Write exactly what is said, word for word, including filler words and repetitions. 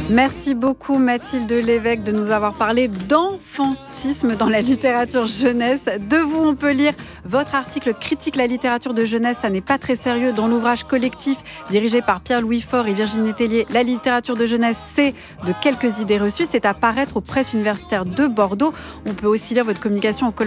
Merci beaucoup Mathilde Lévesque de nous avoir parlé d'enfantisme dans la littérature jeunesse. De vous, on peut lire votre article critique la littérature de jeunesse, ça n'est pas très sérieux, dans l'ouvrage collectif dirigé par Pierre-Louis Faure et Virginie Tellier. La littérature de jeunesse, c'est de quelques idées reçues. C'est à paraître aux presses universitaires de Bordeaux. On peut aussi lire votre communication au collège